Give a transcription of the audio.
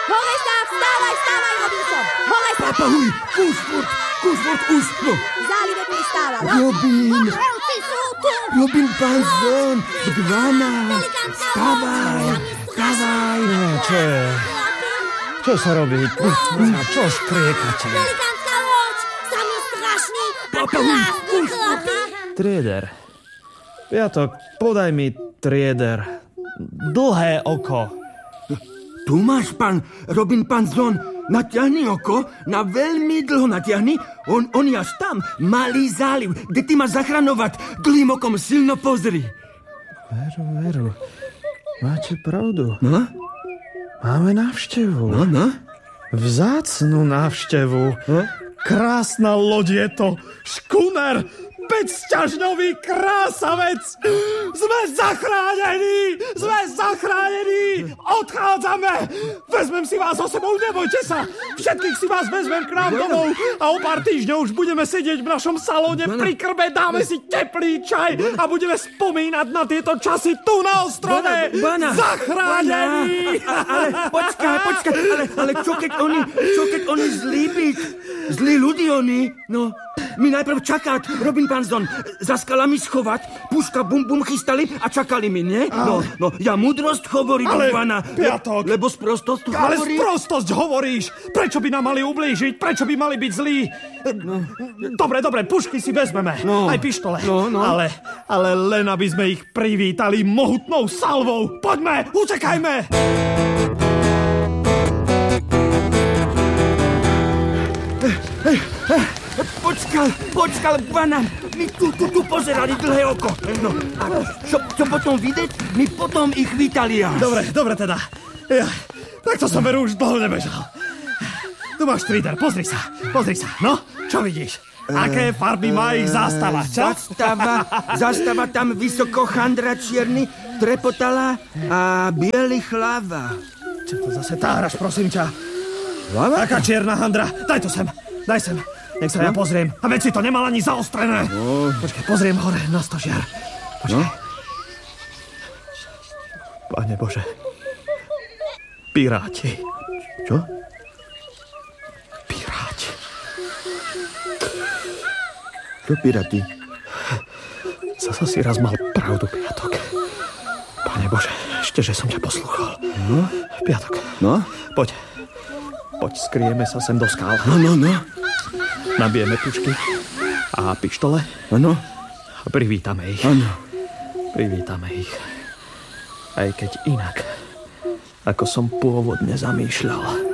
Hore sa, vstávaj, Robinson! Hore sa! Papahuj, kus furt už, no. V zálive pristával. Robin, Strelci sú tu! Robin Panzon, 12, vstávaj. Čo sa robí? Čo škriekate? Velikánska loď! Sami strašný a Papahuj, krásny chlapi! Trieder. Piatok, podaj mi trieder. Dlhé oko. Tu máš, pán Robin Panzon. Natiahni oko, na veľmi dlho natiahni. On je až tam, malý záliv, kde ty máš zachraňovať. Dlhým okom silno pozri. Veru. Máte pravdu. No? Máme návštevu. No? Vzácnu návštevu. Krásna loď je to. Škuner. 5-sťažňový krásavec! Sme zachránení! Odchádzame! Vezmem si vás so sebou, nebojte sa! Všetkých si vás vezmem k nám domov a o pár týždňov už budeme sedieť v našom salóne pri krbe, dáme si teplý čaj a budeme spomínať na tieto časy tu na ostrove! Zachránení! Ale počkaj, ale čo keď oni zlí ľudí oni, no... My najprv čakať, Robin Panzon, za skalami schovať, puška bum chystali a čakali mi, nie? No, ja múdrosť hovorím, Ivana. Piatok. Lebo sprostosť tu Ale hovorí. sprostosť hovoríš! Prečo by nám mali ublížiť? Prečo by mali byť zlí? Dobre, pušky si vezmeme. Aj pištole. No. Ale len aby sme ich privítali mohutnou salvou. Poďme, utekajme! Počkal, Ivana. My tu pozerali dlhé oko. No, a čo potom vidieť? My potom ich vítali. Dobre teda. Ja, takto som veru už dlho nebežal. Tu máš trieder, pozri sa. No, čo vidíš? Aké farby má ich zástava, čo? Zastava tam vysoko chandra čierny, trepotala a biely chlava. Čo to zase táraš, prosím ťa? Hlava? Taká čierna handra. Daj to sem. Daj sem. Nech sa ja pozriem. A veď si to nemal ani zaostrené. Počkaj, pozriem hore na stožiar. Počkaj. Pane Bože. Piráti. Čo? Piráti. Čo piráti? Zasa si raz mal pravdu, Piatok. Pane Bože, ešte, že som ťa poslúchol. No? Piatok. No? Poď, skrieme sa sem do skál. No. Nabijeme pušky a pištole. Áno. A privítame ich. Áno. Privítame ich. Aj keď inak, ako som pôvodne zamýšľal.